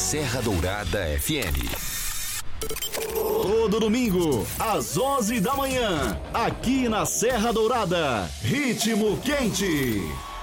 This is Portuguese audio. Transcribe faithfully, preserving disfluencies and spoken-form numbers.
Serra Dourada F M. Todo domingo, às onze da manhã, aqui na Serra Dourada, Ritmo Quente.